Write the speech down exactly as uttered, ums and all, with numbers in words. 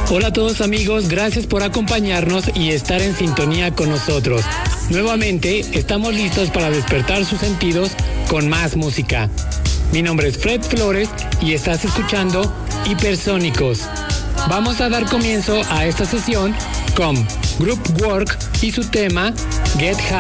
Hola a todos amigos, gracias por acompañarnos y estar en sintonía con nosotros. Nuevamente estamos listos para despertar sus sentidos con más música. Mi nombre es Fred Flores y estás escuchando Hipersónicos. Vamos a dar comienzo a esta sesión con Group Work y su tema Get High.